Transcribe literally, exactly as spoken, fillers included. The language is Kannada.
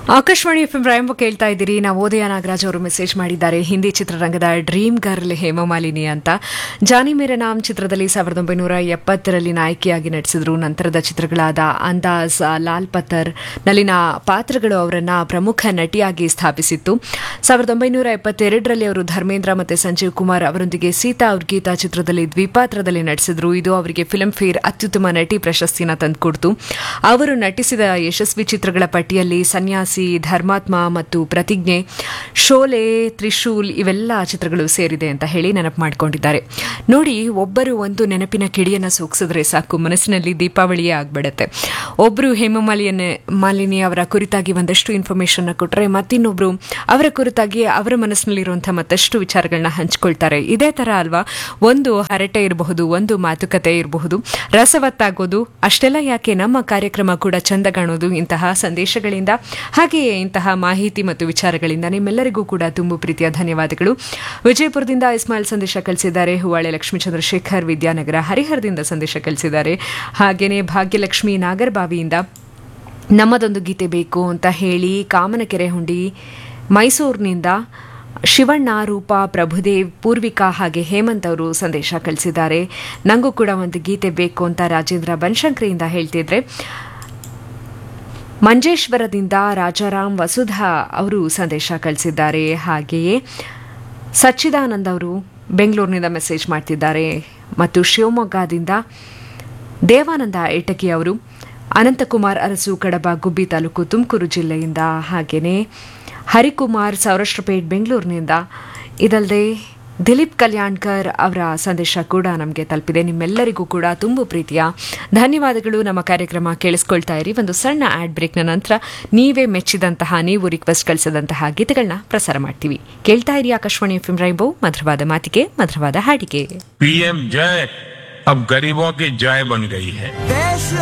ಆಕಾಶವಾಣಿ ಎಫ್ ಎಂ ರಾಯಂಬ ಕೇಳ್ತಾ ಇದ್ದೀರಿ. ನಾವು ಓದಯ ನಾಗರಾಜ್ ಅವರು ಮೆಸೇಜ್ ಮಾಡಿದ್ದಾರೆ. ಹಿಂದಿ ಚಿತ್ರರಂಗದ ಡ್ರೀಮ್ ಗರ್ಲ್ ಹೇಮಮಾಲಿನಿ ಅಂತ. ಜಾನಿ ಮೇರಾ ನಾಮ್ ಚಿತ್ರದಲ್ಲಿ ಸಾವಿರದ ಒಂಬೈನೂರ ಎಪ್ಪತ್ತರಲ್ಲಿ ನಾಯಕಿಯಾಗಿ ನಟಿಸಿದ್ರು. ನಂತರದ ಚಿತ್ರಗಳಾದ ಅಂದಾಜ್, ಲಾಲ್ ಪಥರ್ ನಲ್ಲಿನ ಪಾತ್ರಗಳು ಅವರನ್ನ ಪ್ರಮುಖ ನಟಿಯಾಗಿ ಸ್ಥಾಪಿಸಿತ್ತು. ಸಾವಿರದ ಒಂಬೈನೂರ ಎಪ್ಪತ್ತೆರಡರಲ್ಲಿ ಅವರು ಧರ್ಮೇಂದ್ರ ಮತ್ತು ಸಂಜೀವ್ ಕುಮಾರ್ ಅವರೊಂದಿಗೆ ಸೀತಾ ಔರ್ ಗೀತಾ ಚಿತ್ರದಲ್ಲಿ ದ್ವಿಪಾತ್ರದಲ್ಲಿ ನಟಿಸಿದ್ರು. ಇದು ಅವರಿಗೆ ಫಿಲ್ಮ್ ಫೇರ್ ಅತ್ಯುತ್ತಮ ನಟಿ ಪ್ರಶಸ್ತಿನ ತಂದುಕೊಡ್ತು. ಅವರು ನಟಿಸಿದ ಯಶಸ್ವಿ ಚಿತ್ರಗಳ ಪಟ್ಟಿಯಲ್ಲಿ ಸನ್ಯಾಸಿ, ಧರ್ಮಾತ್ಮ ಮತ್ತು ಪ್ರತಿಜ್ಞೆ, ಶೋಲೆ, ತ್ರಿಶೂಲ್ ಇವೆಲ್ಲ ಚಿತ್ರಗಳು ಸೇರಿದೆ ಅಂತ ಹೇಳಿ ನೆನಪು ಮಾಡಿಕೊಂಡಿದ್ದಾರೆ. ನೋಡಿ, ಒಬ್ಬರು ಒಂದು ನೆನಪಿನ ಕಿಡಿಯನ್ನು ಸೂಕ್ಸಿದ್ರೆ ಸಾಕು, ಮನಸ್ಸಿನಲ್ಲಿ ದೀಪಾವಳಿಯೇ ಆಗ್ಬಿಡುತ್ತೆ. ಒಬ್ಬರು ಹೇಮಮಾಲಿನಿ ಮಾಲಿನಿ ಅವರ ಕುರಿತಾಗಿ ಒಂದಷ್ಟು ಇನ್ಫಾರ್ಮೇಶನ್ ಕೊಟ್ಟರೆ, ಮತ್ತಿನ್ನೊಬ್ರು ಅವರ ಕುರಿತಾಗಿ ಅವರ ಮನಸ್ಸಿನಲ್ಲಿರುವಂತಹ ಮತ್ತಷ್ಟು ವಿಚಾರಗಳನ್ನ ಹಂಚಿಕೊಳ್ತಾರೆ. ಇದೇ ತರ ಅಲ್ವಾ, ಒಂದು ಹರಟೆ ಇರಬಹುದು, ಒಂದು ಮಾತುಕತೆ ಇರಬಹುದು, ರಸವತ್ತಾಗೋದು ಅಷ್ಟೆಲ್ಲ ಯಾಕೆ, ನಮ್ಮ ಕಾರ್ಯಕ್ರಮ ಕೂಡ ಚಂದ ಕಾಣೋದು ಇಂತಹ ಸಂದೇಶಗಳಿಂದ, ಹಾಗೆಯೇ ಇಂತಹ ಮಾಹಿತಿ ಮತ್ತು ವಿಚಾರಗಳಿಂದ ನಿಮ್ಮೆಲ್ಲರಿಗೂ ಕೂಡ ತುಂಬು ಪ್ರೀತಿಯ ಧನ್ಯವಾದಗಳು. ವಿಜಯಪುರದಿಂದ ಇಸ್ಮಾಯಿಲ್ ಸಂದೇಶ ಕಳಿಸಿದ್ದಾರೆ. ಹೂವಾಳೆ ಲಕ್ಷ್ಮೀ ಚಂದ್ರಶೇಖರ್ ವಿದ್ಯಾನಗರ ಹರಿಹರದಿಂದ ಸಂದೇಶ ಕಳಿಸಿದ್ದಾರೆ. ಹಾಗೆಯೇ ಭಾಗ್ಯಲಕ್ಷ್ಮಿ ನಾಗರಬಾವಿಯಿಂದ ನಮ್ಮದೊಂದು ಗೀತೆ ಬೇಕು ಅಂತ ಹೇಳಿ ಕಾಮನಕೆರೆ ಹುಂಡಿ ಮೈಸೂರಿನಿಂದ ಶಿವಣ್ಣ, ರೂಪ, ಪ್ರಭುದೇವ್, ಪೂರ್ವಿಕಾ ಹಾಗೆ ಹೇಮಂತ್ ಅವರು ಸಂದೇಶ ಕಳಿಸಿದ್ದಾರೆ. ನನಗೂ ಕೂಡ ಒಂದು ಗೀತೆ ಬೇಕು ಅಂತ ರಾಜೇಂದ್ರ ಬನಶಂಕರಿಯಿಂದ ಹೇಳ್ತಿದ್ರೆ. ಮಂಜೇಶ್ವರದಿಂದ ರಾಜಾರಾಮ್ ವಸುಧಾ ಅವರು ಸಂದೇಶ ಕಳಿಸಿದ್ದಾರೆ. ಹಾಗೆಯೇ ಸಚ್ಚಿದಾನಂದ್ ಅವರು ಬೆಂಗಳೂರಿನಿಂದ ಮೆಸೇಜ್ ಮಾಡ್ತಿದ್ದಾರೆ. ಮತ್ತು ಶಿವಮೊಗ್ಗದಿಂದ ದೇವಾನಂದ ಏಟಕಿ ಅವರು, ಅನಂತಕುಮಾರ್ ಅರಸು, ಕಡಬ, ಗುಬ್ಬಿ ತಾಲೂಕು, ತುಮಕೂರು ಜಿಲ್ಲೆಯಿಂದ, ಹಾಗೆಯೇ ಹರಿಕುಮಾರ್ ಸೌರಾಷ್ಟ್ರಪೇಟ್ ಬೆಂಗಳೂರಿನಿಂದ, ಇದಲ್ಲದೆ ದಿಲೀಪ್ ಕಲ್ಯಾಣ್ಕರ್ ಅವರ ಸಂದೇಶ ಕೂಡ ನಮಗೆ ತಲುಪಿದೆ. ನಿಮ್ಮೆಲ್ಲರಿಗೂ ಕೂಡ ತುಂಬು ಪ್ರೀತಿಯ ಧನ್ಯವಾದಗಳು. ನಮ್ಮ ಕಾರ್ಯಕ್ರಮ ಕೇಳಿಸ್ಕೊಳ್ತಾ ಇರಿ. ಒಂದು ಸಣ್ಣ ಆಡ್ ಬ್ರೇಕ್ನ ನಂತರ ನೀವೇ ಮೆಚ್ಚಿದಂತಹ, ನೀವು ರಿಕ್ವೆಸ್ಟ್ ಕಳಿಸಿದಂತಹ ಗೀತೆಗಳನ್ನ ಪ್ರಸಾರ ಮಾಡ್ತೀವಿ. ಕೇಳ್ತಾ ಇರಿ ಆಕಾಶವಾಣಿ ಎಫ್ ಎಂ ರೈನ್ಬೋ. ಮಧುರವಾದ ಮಾತಿಗೆ ಮಧುರವಾದ ಹಾಡಿಗೆ. ಪಿಎಂ ಜೈ ಅಬ್ ಗರೀಬೋ ಕಿ ಜೈ ಬನ್ ಗಯಿ ಹೈ.